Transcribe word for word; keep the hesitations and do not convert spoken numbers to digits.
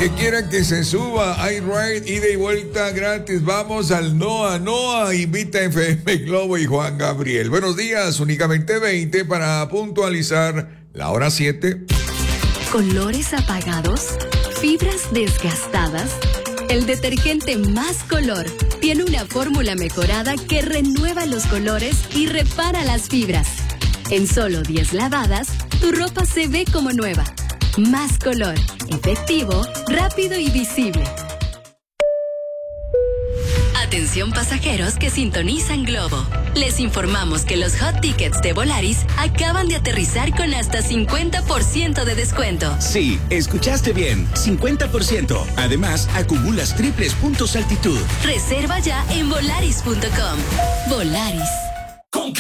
que quiera que se suba, iRide, ida y vuelta gratis. Vamos al Noa Noa, invita a F M Globo y Juan Gabriel. Buenos días, únicamente veinte para puntualizar la hora siete. ¿Colores apagados? ¿Fibras desgastadas? El detergente Más Color tiene una fórmula mejorada que renueva los colores y repara las fibras. En solo diez lavadas, tu ropa se ve como nueva. Más Color, efectivo, rápido y visible. Atención pasajeros que sintonizan Globo. Les informamos que los hot tickets de Volaris acaban de aterrizar con hasta cincuenta por ciento de descuento. Sí, escuchaste bien, cincuenta por ciento. Además, acumulas triples puntos altitud. Reserva ya en volaris punto com. Volaris.